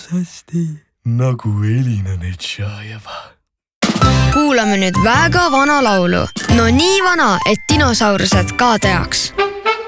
hästi nagu Elina Netšajeva. Kuulame nüüd väga vana laulu. No nii vana, et dinosaurused ka teaks.